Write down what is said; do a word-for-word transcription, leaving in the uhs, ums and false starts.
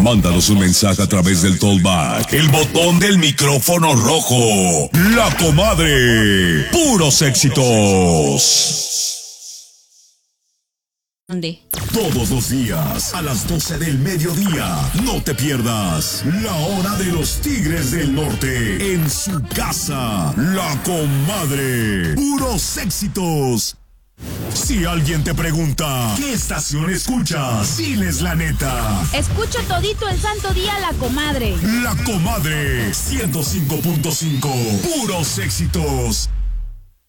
Mándanos un mensaje a través del Tollback, el botón del micrófono rojo. La Comadre. Puros éxitos. ¿Dónde? Todos los días, a las doce del mediodía, no te pierdas la hora de los Tigres del Norte en su casa. La Comadre. Puros éxitos. Si alguien te pregunta, ¿qué estación escuchas? Diles la neta. Escucho todito el santo día La Comadre. La Comadre, ciento cinco punto cinco. Puros éxitos.